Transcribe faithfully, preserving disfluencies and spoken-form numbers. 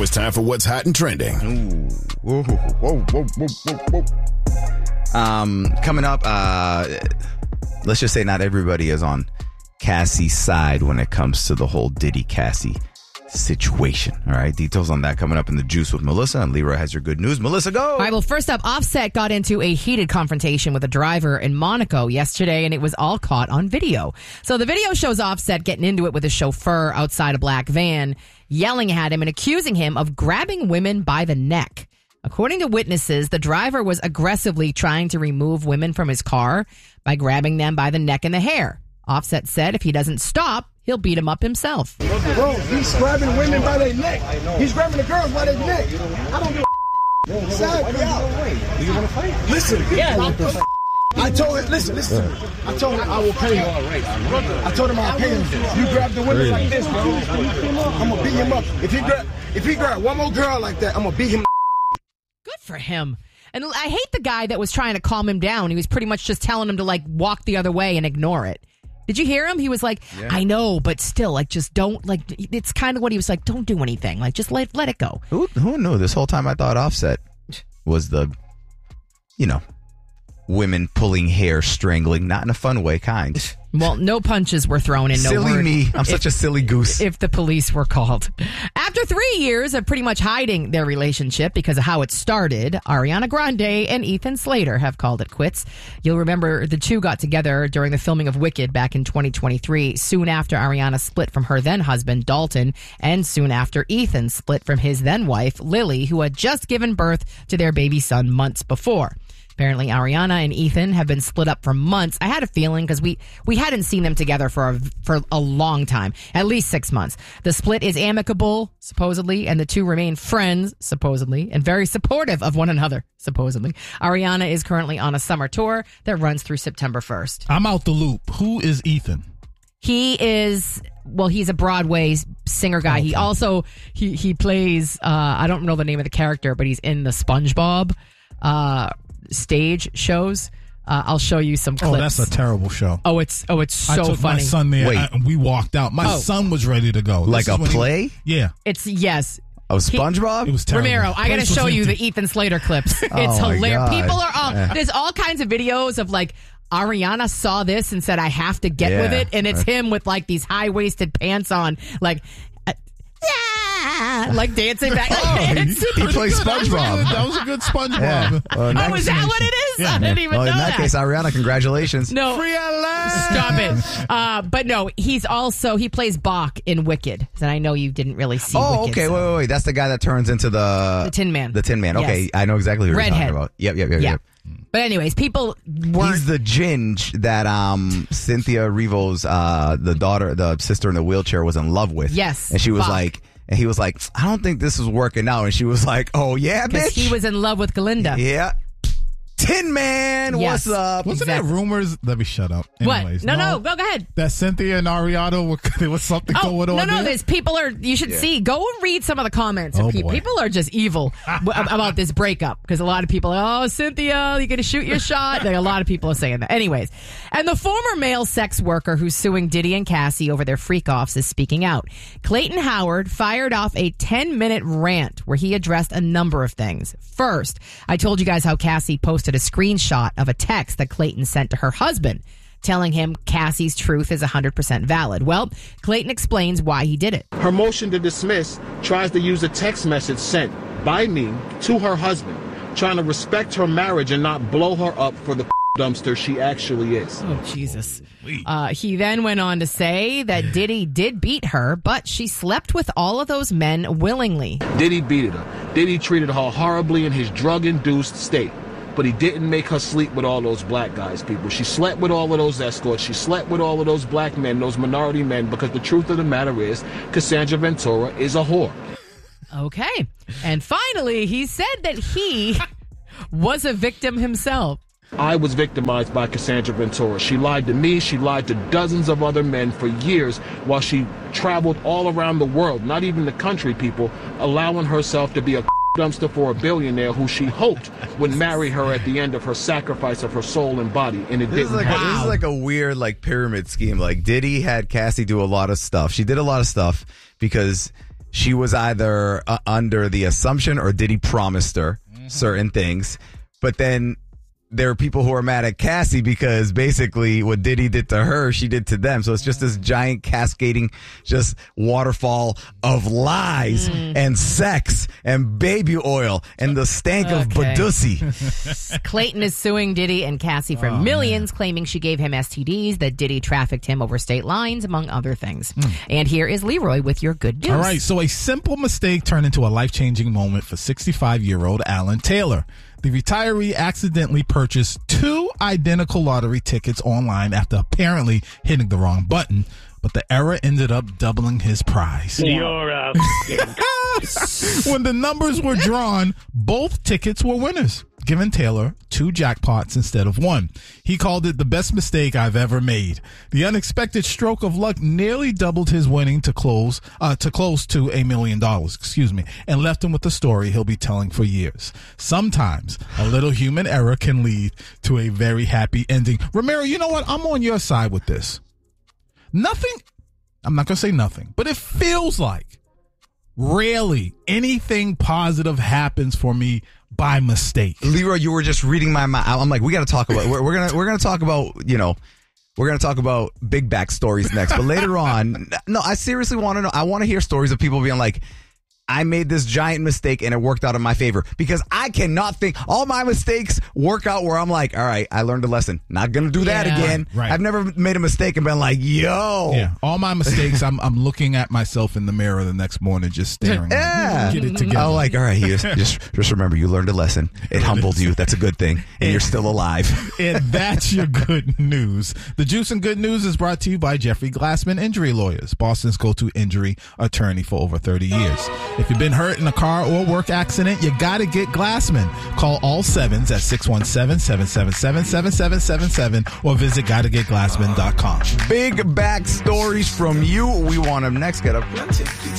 it's time for What's Hot and Trending. Ooh. Whoa, whoa, whoa, whoa, whoa, whoa. Um, coming up, uh, let's just say not everybody is on Cassie's side when it comes to the whole Diddy Cassie situation. All right, details on that coming up in the Juice with Melissa, and Leroy has your good news. Melissa, go! All right, well, first up, Offset got into a heated confrontation with a driver in Monaco yesterday, and it was all caught on video. So the video shows Offset getting into it with a chauffeur outside a black van, yelling at him and accusing him of grabbing women by the neck. According to witnesses, the driver was aggressively trying to remove women from his car by grabbing them by the neck and the hair. Offset said if he doesn't stop, he'll beat him up himself. Bro, he's grabbing women by their neck. He's grabbing the girls by their neck. I don't give a Side, Do you want to fight? Listen, yeah. I told him, listen, listen. I told him I will pay him. I told him I'll pay him. You grab the women like this, bro. I'm going to beat him up. If he grab, if he grab one more girl like that, I'm going to beat him. Good for him. And I hate the guy that was trying to calm him down. He was pretty much just telling him to, like, walk the other way and ignore it. Did you hear him? He was like, yeah. I know, but still, like, just don't, like, it's kind of what he was like, don't do anything. Like, just let let it go. Who, who knew? This whole time I thought Offset was the, you know, women pulling hair, strangling, not in a fun way kind. Well, no punches were thrown in. No silly word. me. I'm if, such a silly goose. If the police were called. After three years of pretty much hiding their relationship because of how it started, Ariana Grande and Ethan Slater have called it quits. You'll remember the two got together during the filming of Wicked back in twenty twenty-three, soon after Ariana split from her then husband, Dalton, and soon after Ethan split from his then wife, Lily, who had just given birth to their baby son months before. Apparently, Ariana and Ethan have been split up for months. I had a feeling because we, we hadn't seen them together for a, for a long time, at least six months. The split is amicable, supposedly, and the two remain friends, supposedly, and very supportive of one another, supposedly. Ariana is currently on a summer tour that runs through September first. I'm out the loop. Who is Ethan? He is, well, he's a Broadway singer guy. Okay. He also, he, he plays, uh, I don't know the name of the character, but he's in the SpongeBob, uh, stage shows. Uh, I'll show you some clips. Oh, that's a terrible show. Oh, it's oh, it's so I took funny. My son there. Wait. I, we walked out. My oh. son was ready to go. Like a play? He, yeah. It's yes. Oh, SpongeBob? He, it was terrible. Romero, I got to show you the Ethan Slater clips. It's oh hilarious. People are all yeah. there's all kinds of videos of like Ariana saw this and said I have to get yeah. with it, and it's him with like these high waisted pants on, like. Uh, yeah, like dancing back. Oh, he, he plays SpongeBob. That was a good SpongeBob. Yeah. Well, oh, is that what it is? Yeah. I didn't even well, know in that, that. case, Ariana, congratulations. No, free at last. Stop it. Uh, but no, he's also he plays Bach in Wicked, and I know you didn't really see. Oh, Wicked, okay. so. Wait, wait, wait. That's the guy that turns into the the Tin Man. The Tin Man. Okay, yes. I know exactly who Redhead. you're talking about. Yep, yep, yep, yeah. yep. But anyways, people weren't. He's the ginge that um Cynthia Erivo's uh the daughter, the sister in the wheelchair was in love with. Yes, and she was Bach. like. And he was like, I don't think this is working out. And she was like, oh, yeah, bitch. He was in love with Galinda. Yeah. Tin Man, yes. what's up? Wasn't exactly. there rumors? Let me shut up. Anyways, what? No, no, no, go, go ahead. That Cynthia and Ariana, were, there was something oh, going on no, no, there? there's people are, you should yeah. see, go and read some of the comments. Oh, people, boy. people are just evil about this breakup because a lot of people are, oh, Cynthia, you're going to shoot your shot. Like, a lot of people are saying that. Anyways, and the former male sex worker who's suing Diddy and Cassie over their freak-offs is speaking out. Clayton Howard fired off a ten-minute rant where he addressed a number of things. First, I told you guys how Cassie posted a screenshot of a text that Clayton sent to her husband, telling him Cassie's truth is one hundred percent valid. Well, Clayton explains why he did it. Her motion to dismiss tries to use a text message sent by me to her husband, trying to respect her marriage and not blow her up for the dumpster she actually is. Oh, Jesus. Uh, he then went on to say that Diddy did beat her, but she slept with all of those men willingly. Diddy beat her. Diddy treated her horribly in his drug-induced state. But he didn't make her sleep with all those black guys, people. She slept with all of those escorts. She slept with all of those black men, those minority men, because the truth of the matter is Cassandra Ventura is a whore. Okay. And finally, he said that he was a victim himself. I was victimized by Cassandra Ventura. She lied to me. She lied to dozens of other men for years while she traveled all around the world, not even the country, people, allowing herself to be a dumpster for a billionaire who she hoped would marry her at the end of her sacrifice of her soul and body, and it This is, didn't like a, happen. this is like a weird like pyramid scheme. Like Diddy had Cassie do a lot of stuff. She did a lot of stuff because she was either uh, under the assumption or Diddy promised her mm-hmm. certain things. But then there are people who are mad at Cassie because basically what Diddy did to her, she did to them. So it's just this giant cascading, just waterfall of lies mm. and sex and baby oil and the stank okay. of Badusi. Clayton is suing Diddy and Cassie for oh, millions, man. claiming she gave him S T Ds, that Diddy trafficked him over state lines, among other things. Mm. And here is Leroy with your good news. All right, so a simple mistake turned into a life-changing moment for sixty-five-year-old Alan Taylor. The retiree accidentally purchased two identical lottery tickets online after apparently hitting the wrong button, but the error ended up doubling his prize. You're a When the numbers were drawn, both tickets were winners, giving Taylor two jackpots instead of one. He called it the best mistake I've ever made. The unexpected stroke of luck nearly doubled his winning to close uh, to close to a million dollars, excuse me, and left him with a story he'll be telling for years. Sometimes a little human error can lead to a very happy ending. Ramiro, you know what? I'm on your side with this. Nothing, I'm not going to say nothing, but it feels like rarely anything positive happens for me by mistake. Leroy, you were just reading my mind. I'm like, we got to talk about. We're, we're gonna we're gonna talk about you know, we're gonna talk about big back stories next. But later on, no, I seriously want to know. I want to hear stories of people being like, I made this giant mistake and it worked out in my favor, because I cannot think all my mistakes work out where I'm like, all right, I learned a lesson. Not going to do that yeah. again. Right. I've never made a mistake and been like, yo. Yeah. All my mistakes, I'm I'm looking at myself in the mirror the next morning, just staring. Yeah. Get it together. I'm like, all right, just, just, just remember, you learned a lesson. It humbled you. That's a good thing. And you're still alive. And that's your good news. The Juice and Good News is brought to you by Jeffrey Glassman Injury Lawyers, Boston's go-to injury attorney for over thirty years. If you've been hurt in a car or work accident, you got to get Glassman. Call all sevens at six one seven, seven seven seven, seven seven seven seven or visit gotta get glassman dot com. Big back stories from you. We want them next. Get up.